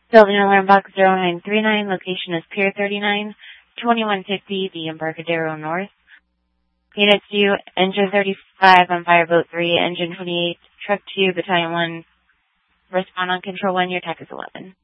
Building alarm box 0939, location is Pier 39, 2150, the Embarcadero North. Units 2, Engine 35 on Fireboat 3, Engine 28, Truck 2, Battalion 1, respond on Control 1, your tech is 11.